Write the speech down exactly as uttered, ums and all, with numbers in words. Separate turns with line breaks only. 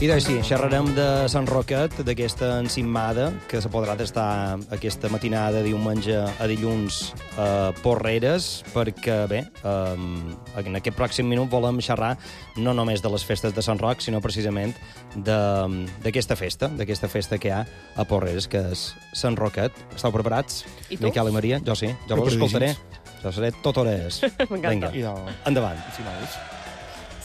I doncs sí, xerrarem de Sant Roquet, d'aquesta encimada que se podrà tastar aquesta matinada de diumenge a dilluns a Porreres, perquè, bé, en aquest pròxim minut volem xerrar no només de les festes de Sant Roc, sinó precisament d'aquesta festa, d'aquesta festa que hi ha a Porreres, que és Sant Roquet. Esteu preparats?
I tu?
Miquel i Maria? Jo sí, jo vos escoltaré. Jo seré tot hores.
M'encanta.
Vinga, endavant.
Sí, nois.